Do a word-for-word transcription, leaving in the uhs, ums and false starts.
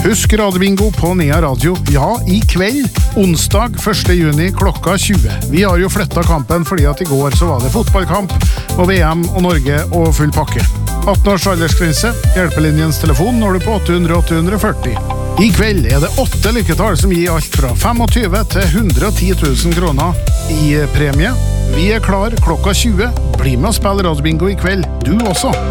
Husk Radiobingo på Nea Radio, ja, i kveld, onsdag første juni klokka tjue. Vi har jo flyttet kampen fordi at i går så var det fotballkamp, og V M og Norge og full pakke. atten års aldersgrense, hjelpelinjens telefon når du på åtte hundre åtte hundre førti. I kveld er det åtte lykketall som gir alt fra tjuefem til ett hundre og ti tusen kroner i premie. Vi er klar klokka tjue. Bli med og spill Radiobingo i kveld, du også.